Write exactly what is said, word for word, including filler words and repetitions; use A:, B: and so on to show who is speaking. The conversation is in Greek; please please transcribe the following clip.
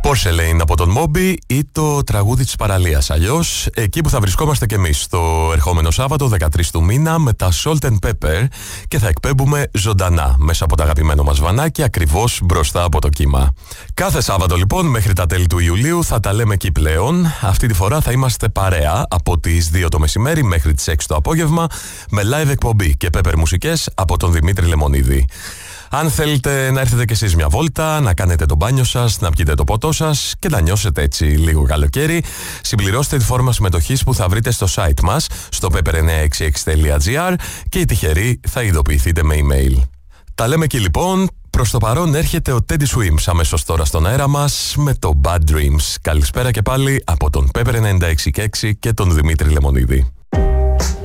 A: Porcelain από τον Moby ή το τραγούδι της παραλίας. Αλλιώς, εκεί που θα βρισκόμαστε κι εμείς το ερχόμενο Σάββατο δεκατρείς του μήνα με τα Salt and Pepper και θα εκπέμπουμε ζωντανά μέσα από το αγαπημένο μας βανάκι ακριβώς μπροστά από το κύμα. Κάθε Σάββατο λοιπόν μέχρι τα τέλη του Ιουλίου θα τα λέμε εκεί πλέον. Αυτή τη φορά θα είμαστε παρέα από τις δύο το μεσημέρι μέχρι τις έξι το απόγευμα με live εκπομπή και Pepper μουσικές από τον Δημήτρη Λεμονίδη. Αν θέλετε να έρθετε κι εσείς μια βόλτα, να κάνετε το μπάνιο σας, να πιείτε το ποτό σας και να νιώσετε έτσι λίγο καλοκαίρι, συμπληρώστε τη φόρμα συμμετοχής που θα βρείτε στο site μας, στο pepper εννιακόσια εξήντα έξι τελεία gr και οι τυχεροί θα ειδοποιηθείτε με email. Τα λέμε εκεί λοιπόν. Προς το παρόν έρχεται ο Teddy Swims αμέσως τώρα στον αέρα μας με το Bad Dreams. Καλησπέρα και πάλι από τον Pepper ενενήντα έξι και έξι και τον Δημήτρη Λεμονίδη.